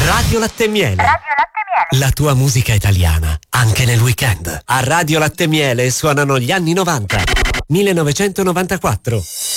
Radio Latte e Miele. Radio Latte e Miele. La tua musica italiana, anche nel weekend. A Radio Latte e Miele suonano gli anni 90. 1994.